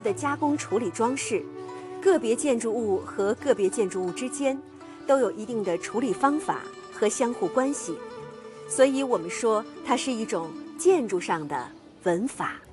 的加工处理装饰，个别建筑物和个别建筑物之间都有一定的处理方法和相互关系，所以我们说它是一种建筑上的文法。